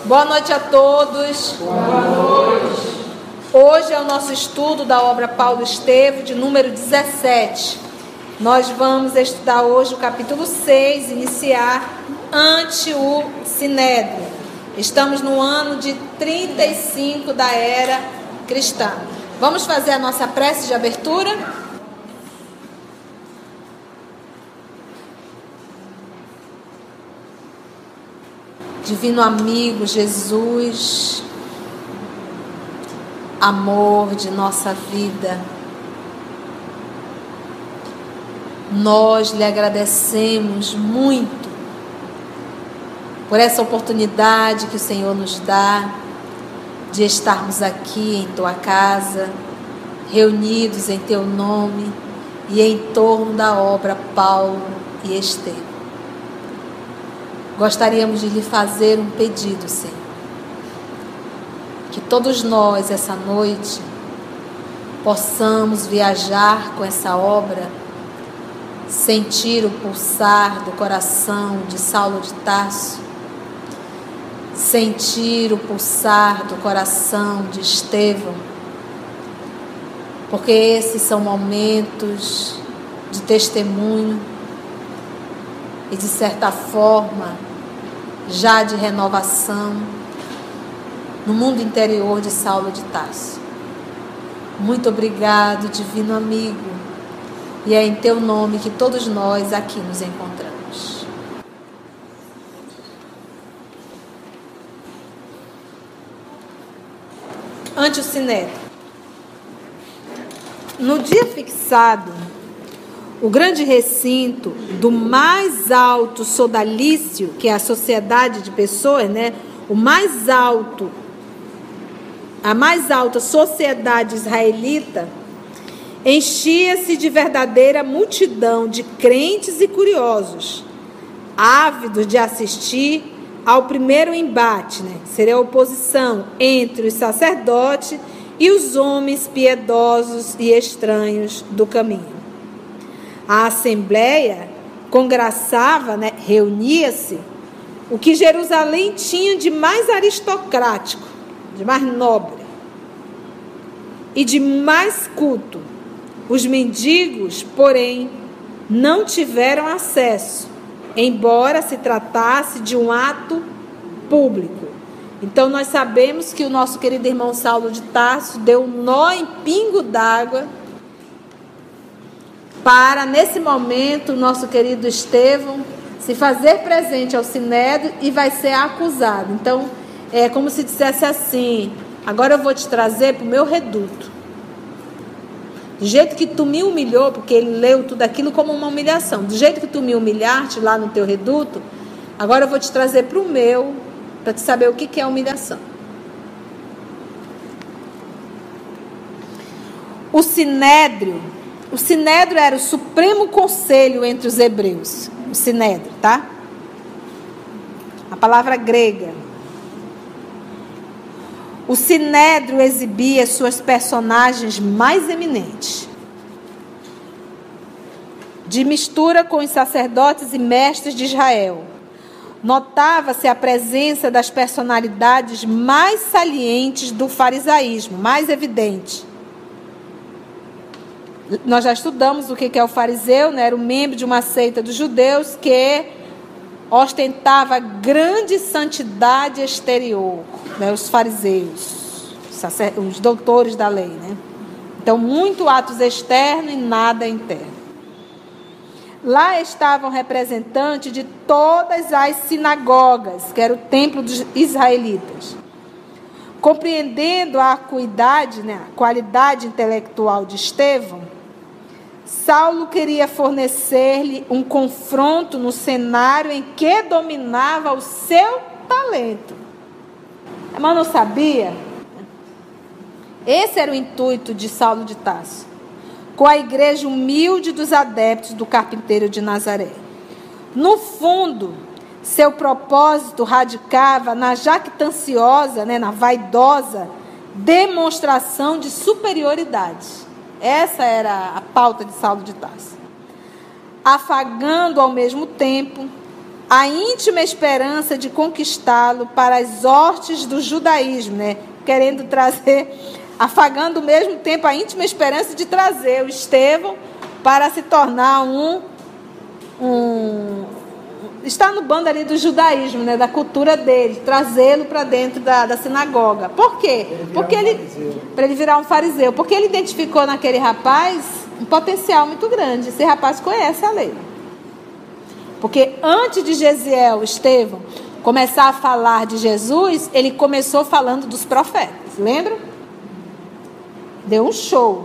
Boa noite a todos. Boa noite. Hoje é o nosso estudo da obra Paulo Estevo, de número 17. Nós vamos estudar hoje o capítulo 6, iniciar ante o Sinédrio. Estamos no ano de 35 da era cristã. Vamos fazer a nossa prece de abertura? Divino amigo Jesus, amor de nossa vida, nós lhe agradecemos muito por essa oportunidade que o Senhor nos dá de estarmos aqui em tua casa, reunidos em teu nome e em torno da obra Paulo e Estevo. Gostaríamos de lhe fazer um pedido, Senhor. Que todos nós, essa noite, possamos viajar com essa obra, sentir o pulsar do coração de Saulo de Tarso, sentir o pulsar do coração de Estevão, porque esses são momentos de testemunho e, de certa forma, já de renovação no mundo interior de Saulo de Tarso. Muito obrigado, divino amigo, e é em teu nome que todos nós aqui nos encontramos. Ante o Sinédrio. No dia fixado, o grande recinto do mais alto sodalício, que é a sociedade de pessoas, a mais alta sociedade israelita, enchia-se de verdadeira multidão de crentes e curiosos, ávidos de assistir ao primeiro embate, seria a oposição entre os sacerdotes e os homens piedosos e estranhos do caminho. A assembleia congraçava, reunia-se, o que Jerusalém tinha de mais aristocrático, de mais nobre e de mais culto. Os mendigos, porém, não tiveram acesso, embora se tratasse de um ato público. Então nós sabemos que o nosso querido irmão Saulo de Tarso deu um nó em pingo d'água para, nesse momento, o nosso querido Estevão se fazer presente ao Sinédrio e vai ser acusado. Então, é como se dissesse assim: agora eu vou te trazer para o meu reduto. Do jeito que tu me humilhou, porque ele leu tudo aquilo como uma humilhação. Do jeito que tu me humilhaste lá no teu reduto, agora eu vou te trazer para o meu, para te saber o que é humilhação. O Sinédrio era o supremo conselho entre os hebreus. O Sinédrio, tá? A palavra grega. O Sinédrio exibia suas personagens mais eminentes, de mistura com os sacerdotes e mestres de Israel. Notava-se a presença das personalidades mais salientes do farisaísmo, mais evidente. Nós já estudamos o que é o fariseu, Era um membro de uma seita dos judeus que ostentava grande santidade exterior, os fariseus, os doutores da lei, Então, muito atos externos e nada interno. Lá estavam representantes de todas as sinagogas, que era o templo dos israelitas. Compreendendo a acuidade, a qualidade intelectual de Estevão, Saulo queria fornecer-lhe um confronto no cenário em que dominava o seu talento. Mas não sabia? Esse era o intuito de Saulo de Tarso, com a igreja humilde dos adeptos do carpinteiro de Nazaré. No fundo, seu propósito radicava na jactanciosa, na vaidosa demonstração de superioridade. Essa era a pauta de Saulo de Tarso. Afagando ao mesmo tempo a íntima esperança de conquistá-lo para as hortes do judaísmo, né? Querendo trazer, afagando ao mesmo tempo a íntima esperança de trazer o Estevão para se tornar está no bando ali do judaísmo, né, da cultura dele, trazê-lo para dentro da sinagoga. Por quê? Para ele virar um fariseu. Porque ele identificou naquele rapaz um potencial muito grande. Esse rapaz conhece a lei. Porque antes de Gesiel, Estevão, começar a falar de Jesus, ele começou falando dos profetas. Lembra? Deu um show.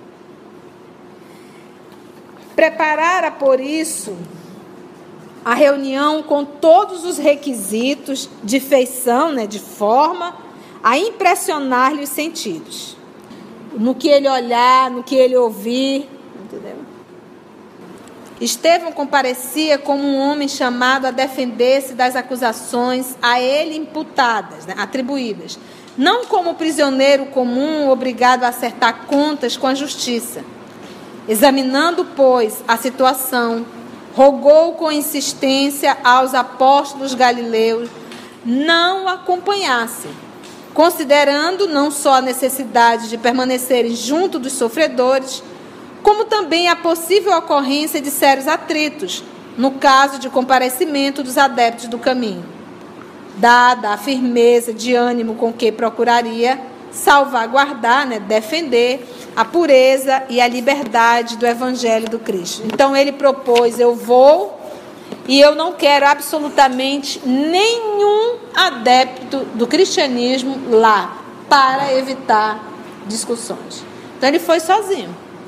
Preparara, por isso, a reunião com todos os requisitos de feição, né, de forma a impressionar-lhe os sentidos. No que ele olhar, no que ele ouvir, entendeu? Estevão comparecia como um homem chamado a defender-se das acusações a ele imputadas, né, atribuídas, não como prisioneiro comum obrigado a acertar contas com a justiça. Examinando, pois, a situação, rogou com insistência aos apóstolos galileus não o acompanhassem, considerando não só a necessidade de permanecerem junto dos sofredores, como também a possível ocorrência de sérios atritos, no caso de comparecimento dos adeptos do caminho, dada a firmeza de ânimo com que procuraria salvaguardar, né, defender a pureza e a liberdade do Evangelho do Cristo. Então ele propôs: eu vou e eu não quero absolutamente nenhum adepto do cristianismo lá, para evitar discussões. Então ele foi sozinho.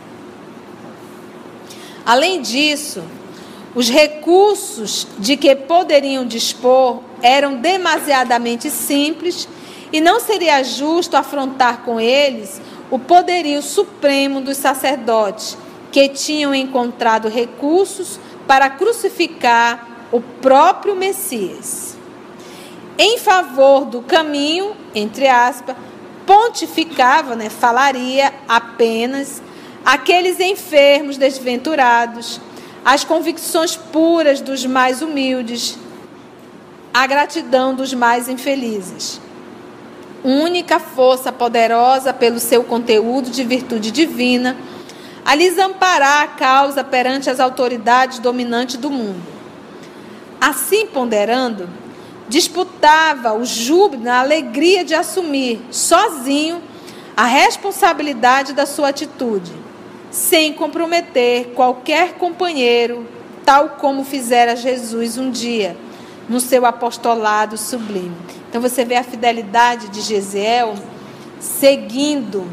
Além disso, os recursos de que poderiam dispor eram demasiadamente simples e não seria justo afrontar com eles o poderio supremo dos sacerdotes, que tinham encontrado recursos para crucificar o próprio Messias. Em favor do caminho, entre aspas, pontificava, né, falaria apenas aqueles enfermos desventurados, as convicções puras dos mais humildes, a gratidão dos mais infelizes. Única força poderosa pelo seu conteúdo de virtude divina, a lhes amparar a causa perante as autoridades dominantes do mundo. Assim ponderando, disputava o júbilo na alegria de assumir, sozinho, a responsabilidade da sua atitude, sem comprometer qualquer companheiro, tal como fizera Jesus um dia, no seu apostolado sublime. Então você vê a fidelidade de Gesiel seguindo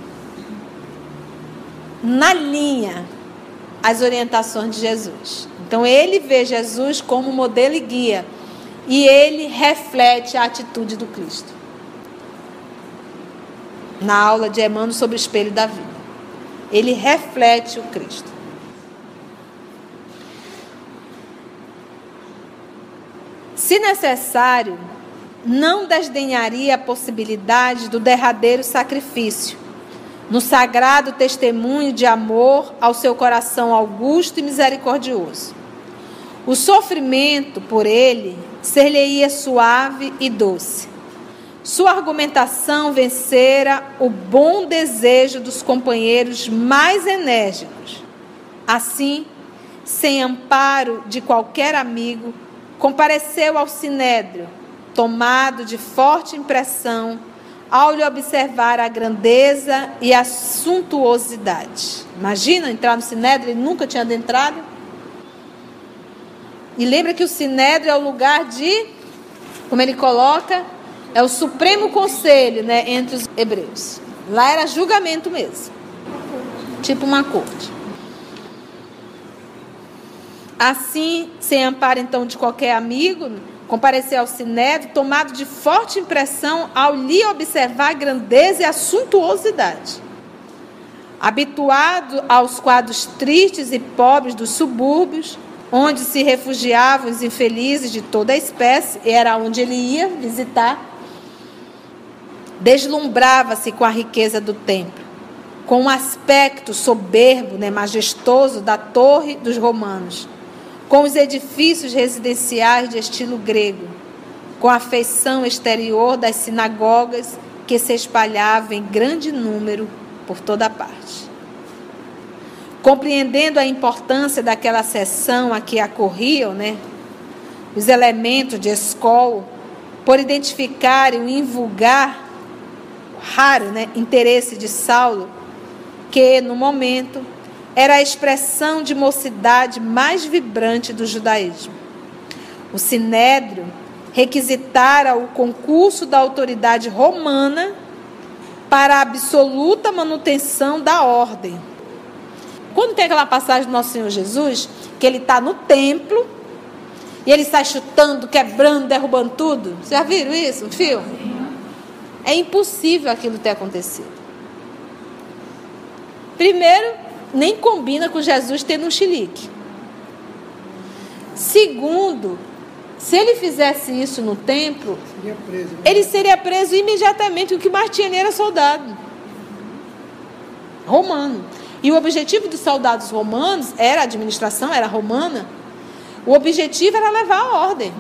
na linha as orientações de Jesus. Então ele vê Jesus como modelo e guia, e ele reflete a atitude do Cristo. Na aula de Emmanuel sobre o espelho da vida, ele reflete o Cristo. Se necessário, não desdenharia a possibilidade do derradeiro sacrifício, no sagrado testemunho de amor ao seu coração augusto e misericordioso. O sofrimento por ele ser-lhe-ia suave e doce. Sua argumentação vencera o bom desejo dos companheiros mais enérgicos. Assim, sem amparo de qualquer amigo, compareceu ao sinédrio, tomado de forte impressão, ao lhe observar a grandeza e a suntuosidade. Imagina entrar no sinédrio, ele nunca tinha adentrado. E lembra que o sinédrio é o lugar de, como ele coloca, é o supremo conselho, né, entre os hebreus. Lá era julgamento mesmo, tipo uma corte. Assim, sem amparo então de qualquer amigo, compareceu ao sinédrio, tomado de forte impressão ao lhe observar a grandeza e a suntuosidade. Habituado aos quadros tristes e pobres dos subúrbios, onde se refugiavam os infelizes de toda a espécie, era onde ele ia visitar, deslumbrava-se com a riqueza do templo, com o aspecto soberbo, né, majestoso da torre dos romanos, com os edifícios residenciais de estilo grego, com a feição exterior das sinagogas que se espalhavam em grande número por toda parte. Compreendendo a importância daquela seção a que acorriam, os elementos de escola, por identificarem o invulgar, raro, interesse de Saulo, que, no momento, era a expressão de mocidade mais vibrante do judaísmo. O Sinédrio requisitara o concurso da autoridade romana para a absoluta manutenção da ordem. Quando tem aquela passagem do Nosso Senhor Jesus, que ele está no templo, e ele sai chutando, quebrando, derrubando tudo. Vocês já viram isso no filme? É impossível aquilo ter acontecido. Primeiro, nem combina com Jesus tendo um chilique. Segundo, se ele fizesse isso no templo, ele seria preso imediatamente. O que mais tinha ali era soldado romano. E o objetivo dos soldados romanos, a administração era romana, o objetivo era levar a ordem.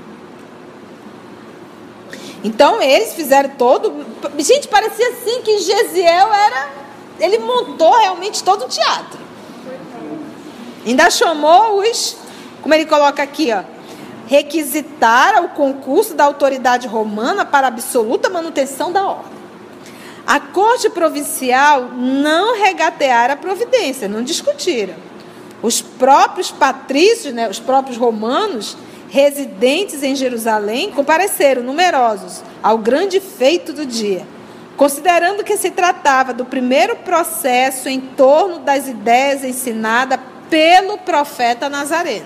Então, eles fizeram todo... Gente, parecia assim que Gesiel ele montou realmente todo o teatro. Ainda chamou os... Como ele coloca aqui, requisitara o concurso da autoridade romana para a absoluta manutenção da ordem. A corte provincial não regateara a providência, não discutiram. Os próprios patrícios, os próprios romanos, residentes em Jerusalém, compareceram numerosos ao grande feito do dia, considerando que se tratava do primeiro processo em torno das ideias ensinadas pelo profeta Nazareno,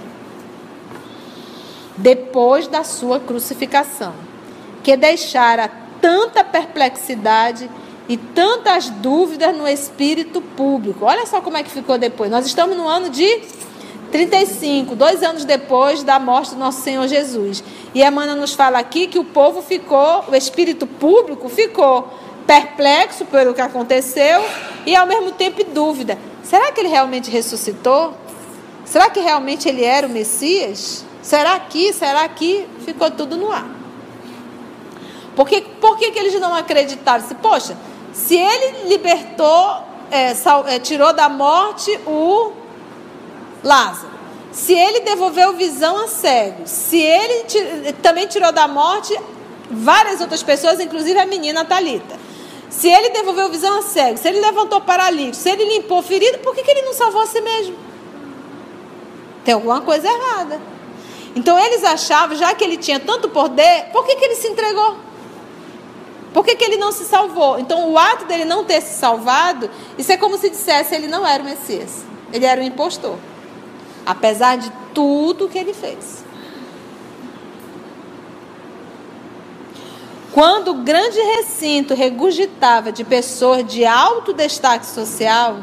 depois da sua crucificação, que deixara tanta perplexidade e tantas dúvidas no espírito público. Olha só como é que ficou depois. Nós estamos no ano de 35, 2 anos depois da morte do nosso Senhor Jesus. E Emmanuel nos fala aqui que o povo o espírito público ficou perplexo pelo que aconteceu e ao mesmo tempo em dúvida. Será que ele realmente ressuscitou? Será que realmente ele era o Messias? Será que ficou tudo no ar? Por que eles não acreditaram? Poxa, se ele libertou, tirou da morte o Lázaro, se ele devolveu visão a cegos, se ele também tirou da morte várias outras pessoas, inclusive a menina Talita, se ele devolveu visão a cegos, se ele levantou paralítico, se ele limpou ferido, por que ele não salvou a si mesmo? Tem alguma coisa errada. Então eles achavam, já que ele tinha tanto poder, por que ele se entregou? Por que ele não se salvou? Então o ato dele não ter se salvado, isso é como se dissesse ele não era o Messias, ele era um impostor, apesar de tudo que ele fez. Quando o grande recinto regurgitava de pessoas de alto destaque social,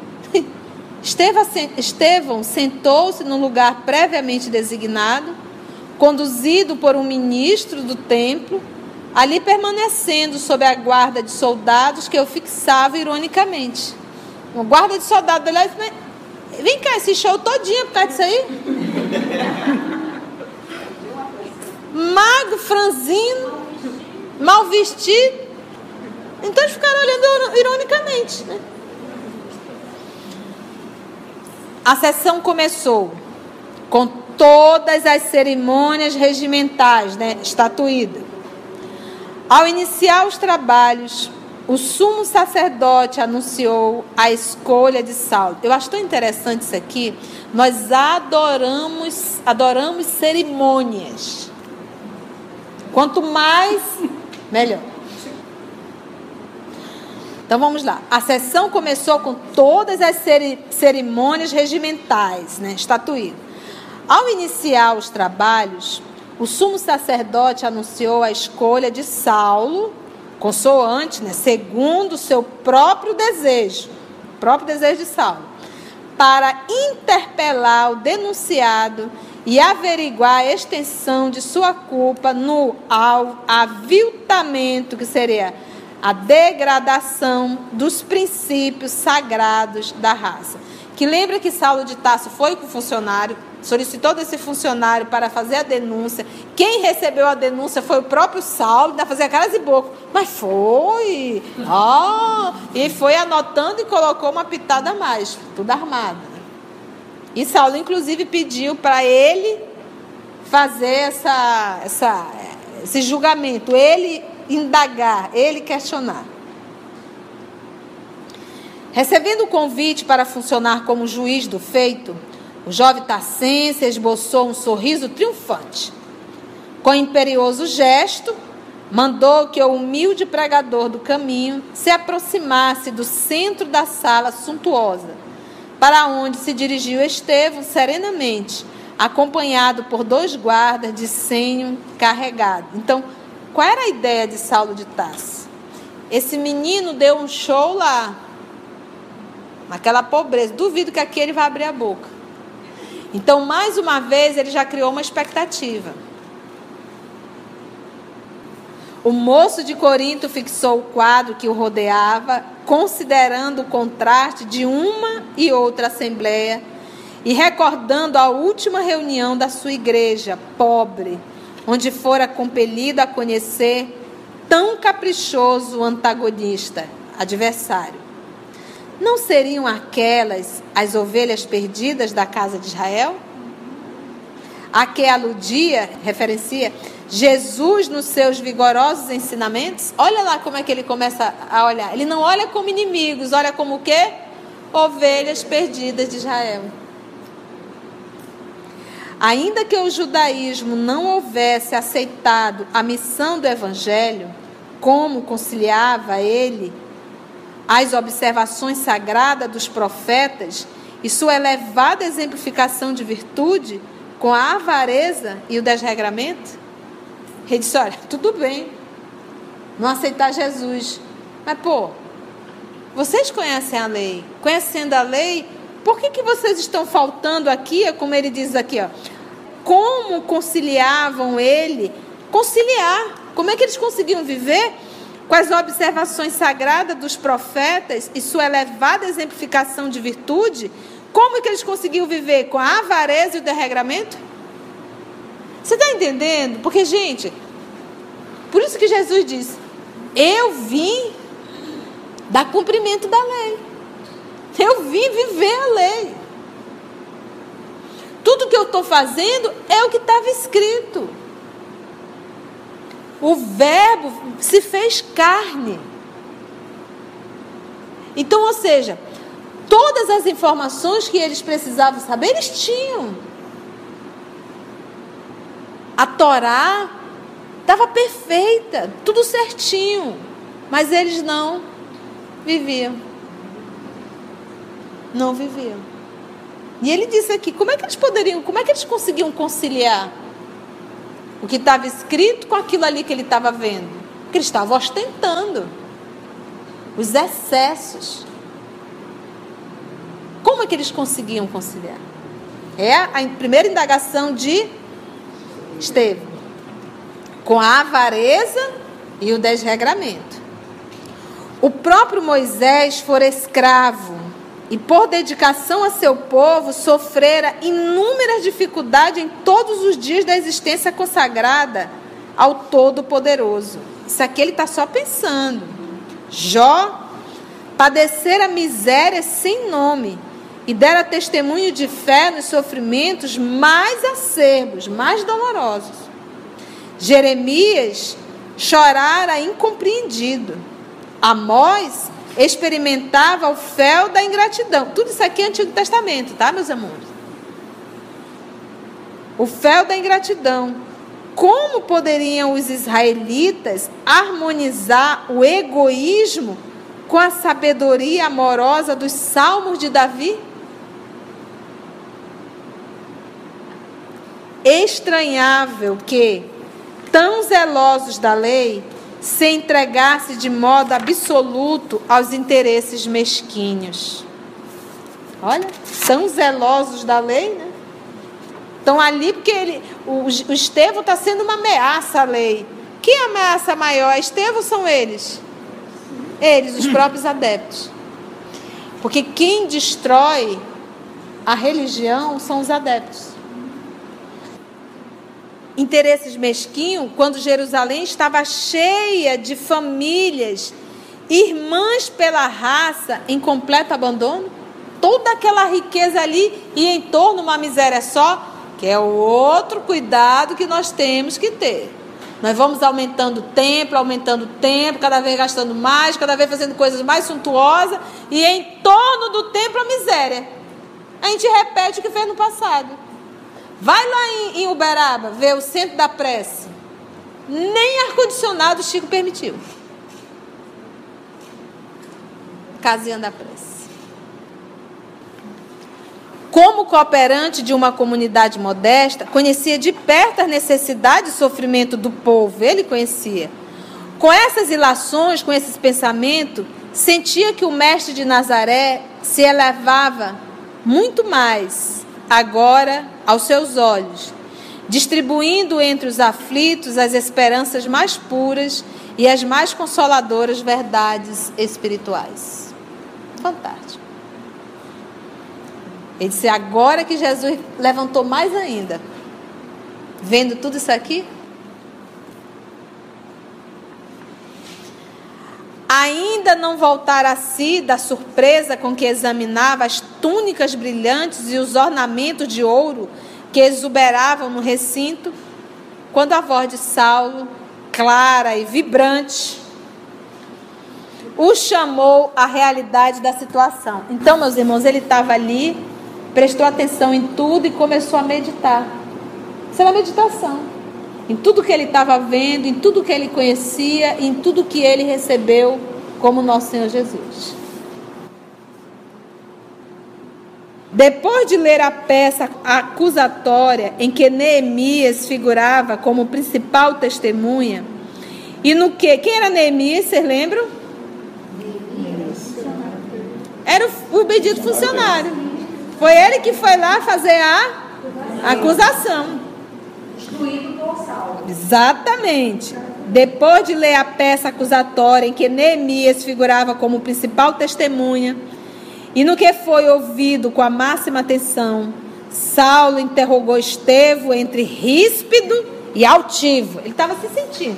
Estevão sentou-se num lugar previamente designado, conduzido por um ministro do templo, ali permanecendo sob a guarda de soldados que o fixavam ironicamente. Uma guarda de soldados, aliás, vem cá, esse show todinho por causa disso aí? Magro, franzino, mal vestido. Então eles ficaram olhando ironicamente, A sessão começou com todas as cerimônias regimentais, estatuídas. Ao iniciar os trabalhos, o sumo sacerdote anunciou a escolha de Saulo. Eu acho tão interessante isso aqui. Nós adoramos cerimônias. Quanto mais, melhor. Então vamos lá. A sessão começou com todas as cerimônias regimentais, estatuídas. Ao iniciar os trabalhos, o sumo sacerdote anunciou a escolha de Saulo, consoante, segundo o seu próprio desejo de Saulo, para interpelar o denunciado e averiguar a extensão de sua culpa no aviltamento, que seria a degradação dos princípios sagrados da raça. Que lembra que Saulo de Tarso foi com o funcionário, solicitou desse funcionário para fazer a denúncia. Quem recebeu a denúncia foi o próprio Saulo, ainda fazia caras e boca. Mas foi. E foi anotando e colocou uma pitada a mais, tudo armado. E Saulo, inclusive, pediu para ele fazer esse julgamento, ele indagar, ele questionar. Recebendo o convite para funcionar como juiz do feito, o jovem Tarcense esboçou um sorriso triunfante. Com imperioso gesto, mandou que o humilde pregador do caminho se aproximasse do centro da sala suntuosa, para onde se dirigiu Estevão serenamente, acompanhado por 2 guardas de senho carregado. Então, qual era a ideia de Saulo de Tarso? Esse menino deu um show lá, naquela pobreza. Duvido que aqui ele vai abrir a boca. Então, mais uma vez, ele já criou uma expectativa. O moço de Corinto fixou o quadro que o rodeava, considerando o contraste de uma e outra assembleia e recordando a última reunião da sua igreja, pobre, onde fora compelido a conhecer tão caprichoso antagonista, adversário. Não seriam aquelas as ovelhas perdidas da casa de Israel? A que aludia, referencia, Jesus nos seus vigorosos ensinamentos? Olha lá como é que ele começa a olhar. Ele não olha como inimigos, olha como o quê? Ovelhas perdidas de Israel. Ainda que o judaísmo não houvesse aceitado a missão do evangelho, como conciliava ele as observações sagradas dos profetas e sua elevada exemplificação de virtude com a avareza e o desregramento? Ele disse, olha, tudo bem não aceitar Jesus, mas vocês conhecem a lei. Conhecendo a lei, por que vocês estão faltando aqui, como ele diz aqui, como conciliavam ele? Conciliar, como é que eles conseguiam viver com as observações sagradas dos profetas e sua elevada exemplificação de virtude? Como é que eles conseguiam viver com a avareza e o desregramento? Você está entendendo? Porque, gente, por isso que Jesus disse, eu vim dar cumprimento da lei. Eu vim viver a lei. Tudo que eu estou fazendo é o que estava escrito. O verbo se fez carne. Então, ou seja, todas as informações que eles precisavam saber, eles tinham. A Torá estava perfeita, tudo certinho, mas eles não viviam. Não viviam. E ele disse aqui, como é que eles conseguiam conciliar o que estava escrito com aquilo ali que ele estava vendo? Porque eles estavam ostentando os excessos. Como é que eles conseguiam conciliar? É a primeira indagação de Estevão, com a avareza e o desregramento. O próprio Moisés fora escravo e por dedicação a seu povo sofrera inúmeras dificuldades em todos os dias da existência consagrada ao Todo-Poderoso. Isso aqui ele está só pensando. Jó padecera miséria sem nome e dera testemunho de fé nos sofrimentos mais acerbos, mais dolorosos. Jeremias chorara incompreendido. Amós experimentava o fel da ingratidão. Tudo isso aqui é Antigo Testamento, tá, meus amores? O fel da ingratidão. Como poderiam os israelitas harmonizar o egoísmo com a sabedoria amorosa dos salmos de Davi? Estranhável que, tão zelosos da lei, se entregasse de modo absoluto aos interesses mesquinhos. Olha, tão zelosos da lei, né? Estão ali porque o Estevão está sendo uma ameaça à lei. Que ameaça maior? A Estevão são eles? Eles, os próprios adeptos. Porque quem destrói a religião são os adeptos. interesses mesquinhos, quando Jerusalém estava cheia de famílias, irmãs pela raça, em completo abandono? Toda aquela riqueza ali e em torno uma miséria só, que é o outro cuidado que nós temos que ter. Nós vamos aumentando o templo, cada vez gastando mais, cada vez fazendo coisas mais suntuosas, e em torno do templo a miséria. A gente repete o que fez no passado. Vai lá em Uberaba, ver o centro da prece. Nem ar-condicionado o Chico permitiu. Casinha da prece. Como cooperante de uma comunidade modesta, conhecia de perto as necessidades e sofrimento do povo. Ele conhecia. Com essas ilações, com esses pensamentos, sentia que o mestre de Nazaré se elevava muito mais, agora, aos seus olhos, distribuindo entre os aflitos as esperanças mais puras e as mais consoladoras verdades espirituais. Fantástico. Ele disse, agora que Jesus levantou mais ainda, vendo tudo isso aqui, ainda não voltara a si da surpresa com que examinava as túnicas brilhantes e os ornamentos de ouro que exuberavam no recinto, quando a voz de Saulo, clara e vibrante, o chamou à realidade da situação. Então, meus irmãos, ele estava ali, prestou atenção em tudo e começou a meditar. Isso era meditação. Em tudo que ele estava vendo, em tudo que ele conhecia, em tudo que ele recebeu como nosso Senhor Jesus. Depois de ler a peça acusatória em que Neemias figurava como principal testemunha, e no que? Quem era Neemias, vocês lembram? Era o bendito funcionário. Foi ele que foi lá fazer a acusação. Exatamente. Depois de ler a peça acusatória em que Neemias figurava como principal testemunha, e no que foi ouvido com a máxima atenção, Saulo interrogou Estevão entre ríspido e altivo. Ele estava se sentindo.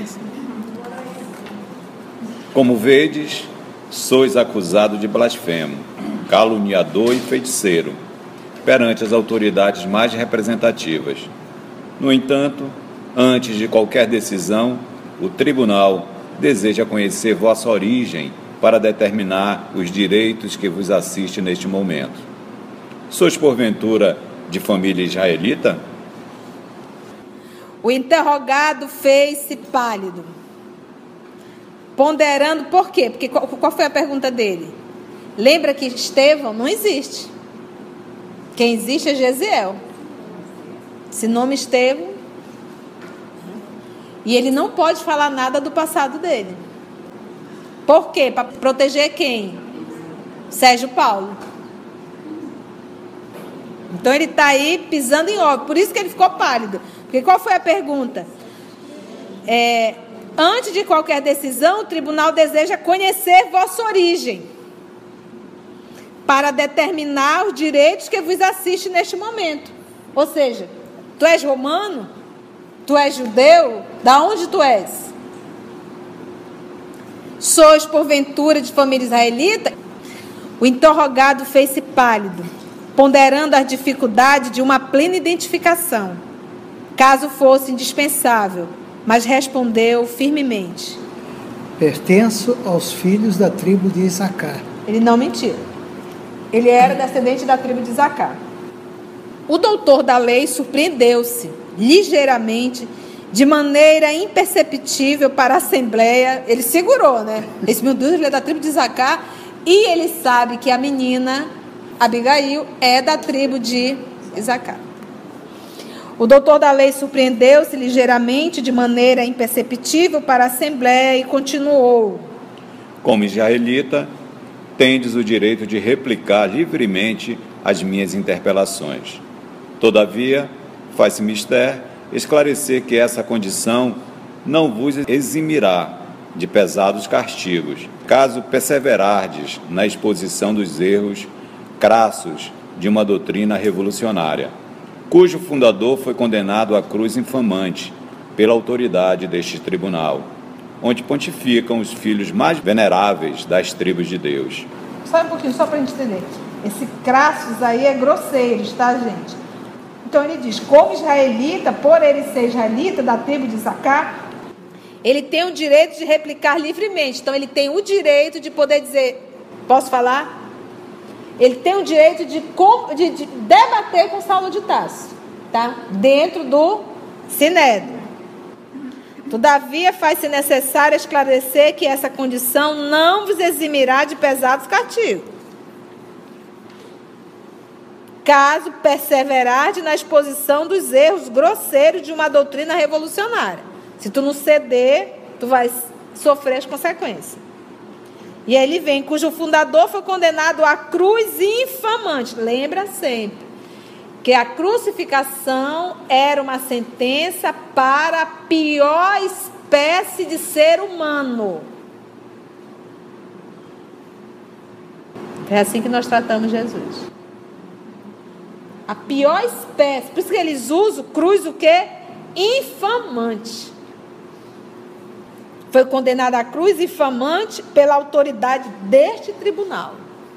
Como vedes, sois acusado de blasfemo, caluniador e feiticeiro, perante as autoridades mais representativas. No entanto, antes de qualquer decisão, o tribunal deseja conhecer vossa origem para determinar os direitos que vos assistem neste momento. Sois, porventura, de família israelita? O interrogado fez-se pálido, ponderando por quê? Porque qual foi a pergunta dele? Lembra que Estevão não existe. Quem existe é Gesiel. Esse nome Estevão. E ele não pode falar nada do passado dele. Por quê? Para proteger quem? Sérgio Paulo. Então ele está aí pisando em ovos. Por isso que ele ficou pálido. Porque qual foi a pergunta? Antes de qualquer decisão, o tribunal deseja conhecer vossa origem, para determinar os direitos que vos assistem neste momento. Ou seja, tu és romano? Tu és judeu? Da onde tu és? Sois, porventura, de família israelita? O interrogado fez-se pálido, ponderando a dificuldade de uma plena identificação, caso fosse indispensável, mas respondeu firmemente. Pertenço aos filhos da tribo de Issacar. Ele não mentiu. Ele era descendente da tribo de Issacar. O doutor da lei surpreendeu-se ligeiramente, de maneira imperceptível para a assembleia. Ele segurou, né? Esse, meu Deus, ele é da tribo de Issacar. E ele sabe que a menina, Abigail, é da tribo de Issacar. O doutor da lei surpreendeu-se ligeiramente, de maneira imperceptível para a assembleia, e continuou. Como israelita, tendes o direito de replicar livremente as minhas interpelações. Todavia, faz-se mister esclarecer que essa condição não vos eximirá de pesados castigos, caso perseverardes na exposição dos erros crassos de uma doutrina revolucionária. cujo fundador foi condenado à cruz infamante pela autoridade deste tribunal, onde pontificam os filhos mais veneráveis das tribos de Deus. Só um pouquinho, só para a gente entender. Esse Crassus aí é grosseiro, tá, gente? Então ele diz, como israelita, por ele ser israelita, da tribo de Issacar, ele tem o direito de replicar livremente. Então ele tem o direito de poder dizer, posso falar? Ele tem o direito de debater com Saulo de Tarso, tá? Dentro do Sinédrio. Todavia, faz-se necessário esclarecer que essa condição não vos eximirá de pesados castigos, caso perseverarde na exposição dos erros grosseiros de uma doutrina revolucionária. Se tu não ceder, tu vai sofrer as consequências. E aí ele vem, cujo fundador foi condenado à cruz infamante. Lembra sempre que a crucificação era uma sentença para a pior espécie de ser humano. É assim que nós tratamos Jesus. A pior espécie. Por isso que eles usam cruz o quê? Infamante. Foi condenado à cruz infamante pela autoridade deste tribunal,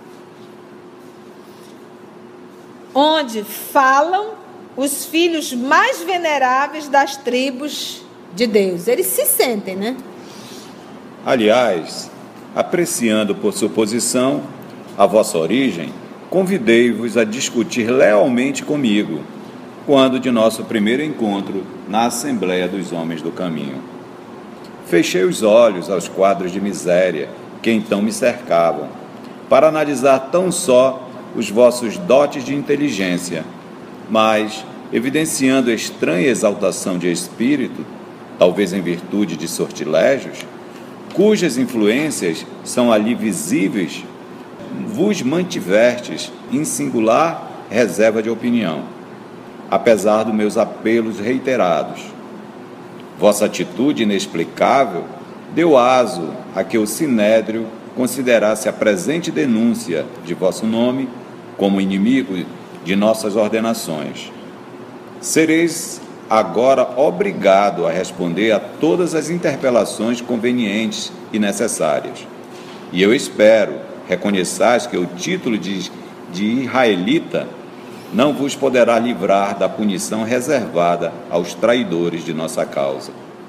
onde falam os filhos mais veneráveis das tribos de Deus. Eles se sentem, né? Aliás, apreciando por suposição a vossa origem, convidei-vos a discutir lealmente comigo, quando de nosso primeiro encontro na Assembleia dos Homens do Caminho. Fechei os olhos aos quadros de miséria que então me cercavam, para analisar tão só os vossos dotes de inteligência, mas, evidenciando estranha exaltação de espírito, talvez em virtude de sortilégios, cujas influências são ali visíveis, vos mantivertes em singular reserva de opinião, apesar dos meus apelos reiterados. Vossa atitude inexplicável deu aso a que o Sinédrio considerasse a presente denúncia de vosso nome como inimigo de nossas ordenações. Sereis agora obrigado a responder a todas as interpelações convenientes e necessárias. E eu espero reconheçais que o título de israelita não vos poderá livrar da punição reservada aos traidores de nossa causa.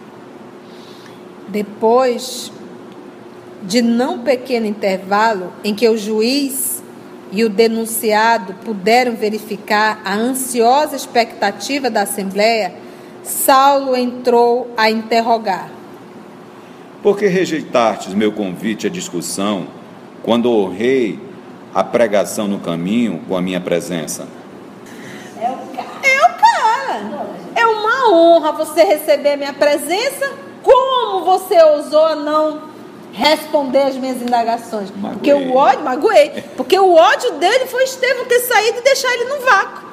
Depois de não pequeno intervalo em que o juiz e o denunciado puderam verificar a ansiosa expectativa da Assembleia, Saulo entrou a interrogar. Por que rejeitastes meu convite à discussão, quando honrei a pregação no caminho com a minha presença? É o cara. É uma honra você receber a minha presença. Como você ousou não responder as minhas indagações? Magoei. Porque o ódio, magoei. Porque o ódio dele foi Estevão ter saído e deixar ele no vácuo.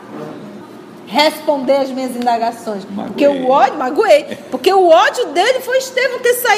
Responder as minhas indagações. Magoei. Porque o ódio, magoei. Porque o ódio dele foi Estevão ter saído